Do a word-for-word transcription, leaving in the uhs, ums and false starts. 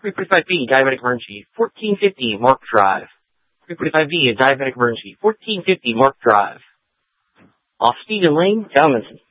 three forty-five B, diabetic emergency, fourteen fifty, Mark Drive. three forty-five B, diabetic emergency, fourteen fifty, Mark Drive. Off Stephen Lane, Dalminson.